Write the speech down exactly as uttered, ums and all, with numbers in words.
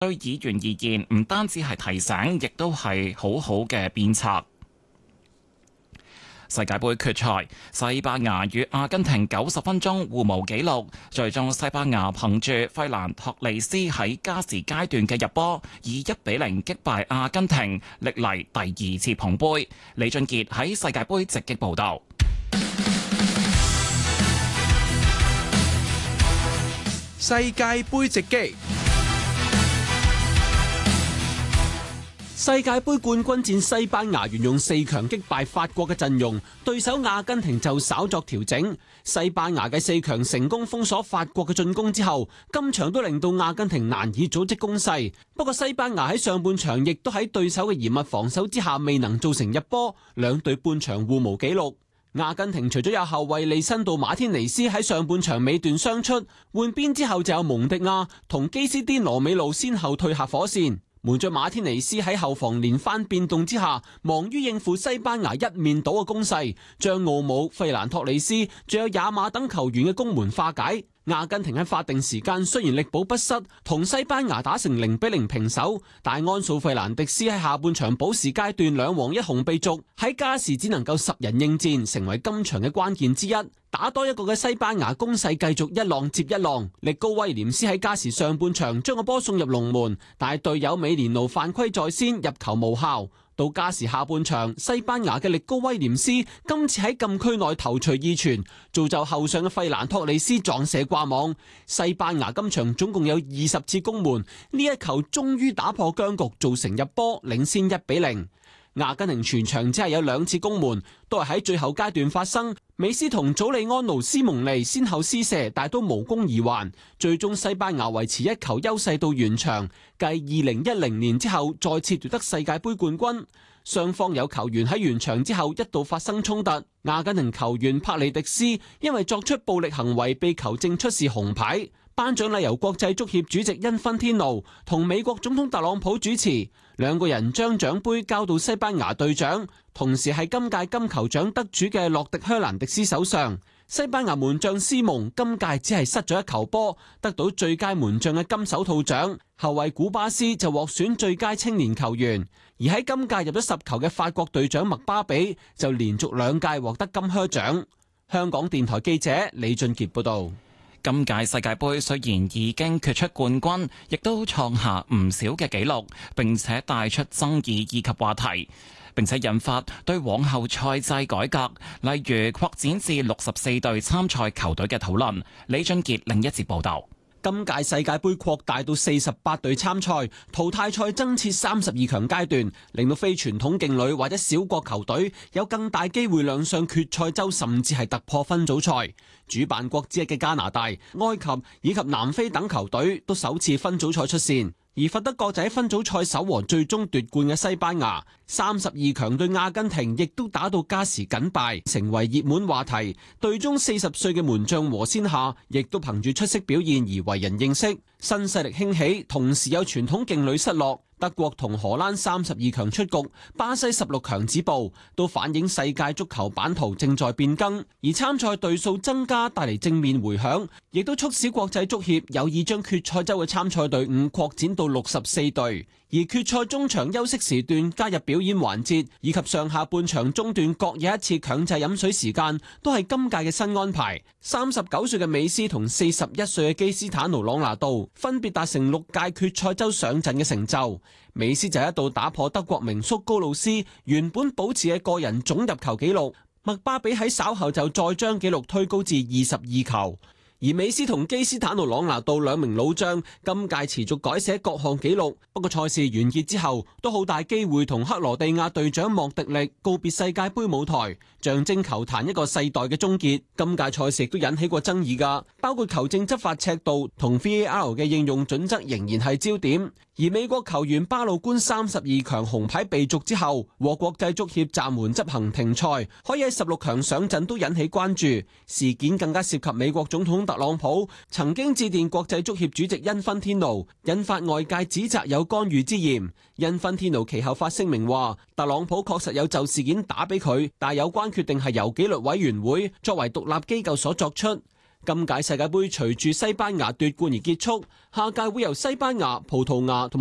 對議員而言，唔單止係提醒，亦都係好好嘅鞭策。世界盃決賽，西班牙與阿根廷九十分鐘互無紀錄，最終西班牙憑住費蘭托利斯喺加時階段嘅入波，以一比零擊敗阿根廷，歷嚟第二次捧杯。李俊傑喺世界盃直擊報導。 世界盃直擊。 世界盃冠軍戰西班牙沿用四強擊敗法國嘅陣容，對手阿根廷就稍作調整。西班牙嘅四強成功封鎖法國嘅進攻之後，今場都令到阿根廷難以組織攻勢。不過西班牙喺上半場亦都喺對手嘅嚴密防守之下未能造成入波，兩隊半場互無紀錄。阿根廷除咗有後衛利辛度馬天尼斯喺上半場尾段傷出，換邊之後就有蒙迪亞同基斯甸羅美路先後退下火線。門將馬天尼斯喺後防連番變動之下，忙於應付西班牙一面倒嘅攻勢，將奧姆、費蘭托里斯仲有亞馬等球員嘅攻門化解。阿根廷喺法定時間雖然力保不失，同西班牙打成零比零平手，但安素費蘭迪斯喺下半場補時階段兩黃一紅被逐，喺加時只能夠十人應戰，成為今場嘅關鍵之一。打多一個嘅西班牙攻勢繼續一浪接一浪，力高威廉斯喺加時上半場將個波送入龍門，但係隊友美連奴犯規在先，入球無效。到加時下半場，西班牙嘅力高威廉斯今次喺禁區內頭槌二傳，造就後上嘅費蘭托里斯撞射掛網。西班牙今場總共有二十次攻門，呢一球終於打破僵局，造成入波，領先一比零。阿根廷全場只係有兩次攻門，都係喺最後階段發生。美斯同祖利安奴斯蒙尼先後施射，但都無功而還。最終西班牙維持一球優勢到完場，繼二零一零年之後再次奪得世界盃冠軍。雙方有球員喺完場之後一度發生衝突，阿根廷球員帕利迪斯因為作出暴力行為被球證出示紅牌。頒獎禮由國際足協主席因芬天奴同美國總統特朗普主持，兩個人將獎杯交到西班牙隊長，同時係今屆金球獎得主嘅洛迪·香蘭迪斯手上。西班牙門將斯蒙今屆只係失咗一球波，得到最佳門將嘅金手套獎。後衛古巴斯就獲選最佳青年球員，而喺今屆入咗十球嘅法國隊長麥巴比就連續兩屆獲得金靴獎。香港電台記者李俊傑報道。 今屆世界盃雖然已經決出冠軍，亦都創下唔少嘅紀錄，並且帶出爭議以及話題，並且引發對往後賽制改革，例如擴展至六十四隊參賽球隊嘅討論。李俊傑另一節報導。 今屆世界盃擴大到四十八隊參賽，淘汰賽增設三十二強階段，令到非傳統勁旅或者小國球隊有更大機會亮相決賽周，甚至係突破分組賽。主辦國之一嘅加拿大、埃及以及南非等球隊都首次分組賽出線。而佛德國仔分組賽首和最終奪冠嘅西班牙，三十二強對阿根廷亦都打到加時僅敗，成為熱門話題。隊中四十歲嘅門將和仙夏，亦都憑住出色表現而為人認識。新勢力興起，同時有傳統勁旅失落。德國同荷蘭三十二強出局，巴西十六強止步，都反映世界足球版圖正在變更，而參賽隊數增加帶嚟正面回響，亦都促使國際足協有意將決賽周嘅參賽隊伍擴展到六十四隊。而決賽中場休息時段加入表演環節，以及上下半場中段各有一次強制飲水時間，都係今屆嘅新安排。三十九歲嘅美斯同四十一歲嘅基斯坦奴朗拿度分別達成六屆決賽周上陣嘅成就。美斯就一度打破德國名宿高路斯原本保持嘅個人總入球紀錄，麥巴比喺稍後就再將紀錄推高至二十二球。而美斯同基斯坦奴朗拿度兩名老將今屆持續改寫各項紀錄，不過賽事完結之後都好大機會同克羅地亞隊長莫迪力告別世界盃舞台，象徵球壇一個世代嘅終結。今屆賽事亦都引起過爭議㗎，包括球證執法尺度同 V A R 嘅應用準則仍然係焦點。而美國球員巴魯官三十二強紅牌被逐之後，獲國際足協暫緩執行停賽，可以喺十六強上陣都引起關注。事件更加涉及美國總統特朗普曾經致電國際足協主席因芬天奴，引發外界指責有干預之嫌。因芬天奴其後發聲明話，特朗普確實有就事件打俾佢，但有關決定係由紀律委員會作為獨立機構所作出。 今屆世界盃隨住西班牙奪冠而結束，下屆會由西班牙、葡萄牙同埋